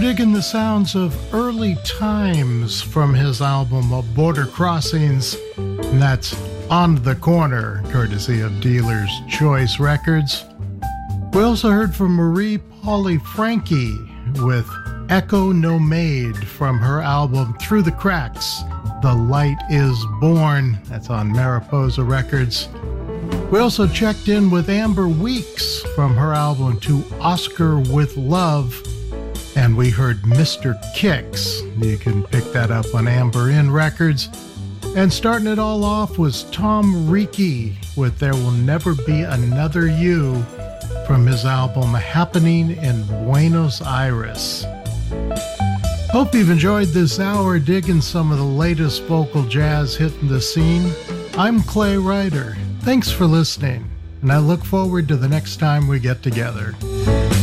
digging the sounds of Early Times from his album of Border Crossings, and that's On the Corner, courtesy of Dealer's Choice Records. We also heard from Marie Pauli Frankie with Echo No Maid from her album Through the Cracks, The Light Is Born. That's on Mariposa Records. We also checked in with Amber Weeks from her album To Oscar With Love, and we heard Mr. Kicks. You can pick that up on Amber Inn Records. And starting it all off was Tom Ricci with There Will Never Be Another You from his album Happening in Buenos Aires. Hope you've enjoyed this hour digging some of the latest vocal jazz hitting the scene. I'm Clay Ryder. Thanks for listening, and I look forward to the next time we get together.